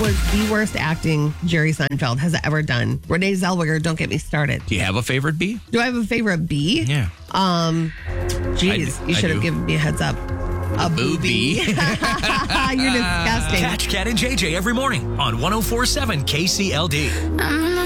was the worst acting Jerry Seinfeld has ever done. Renee Zellweger, don't get me started. Do you have a favorite bee? Do I have a favorite bee? Yeah. Geez, you should have given me a heads up. A Booby. You're disgusting. Catch Cat and JJ every morning on 104.7 KCLD.